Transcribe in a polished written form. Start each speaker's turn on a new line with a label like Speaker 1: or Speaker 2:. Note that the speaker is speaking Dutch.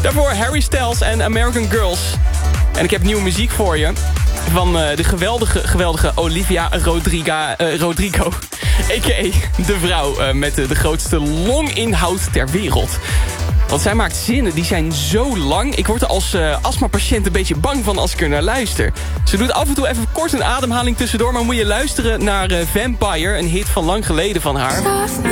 Speaker 1: Daarvoor Harry Styles en American Girls. En ik heb nieuwe muziek voor je. Van de geweldige Olivia Rodrigo. A.k.a. de vrouw met de grootste longinhoud ter wereld. Want zij maakt zinnen die zijn zo lang. Ik word er als astmapatiënt een beetje bang van als ik er naar luister. Ze doet af en toe even kort een ademhaling tussendoor. Maar moet je luisteren naar Vampire, een hit van lang geleden van haar.